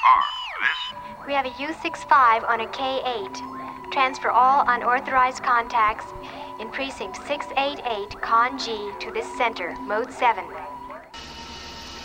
car. This? We have a U65 on a K8. Transfer all unauthorized contacts in precinct 688 Con G to this center, mode 7.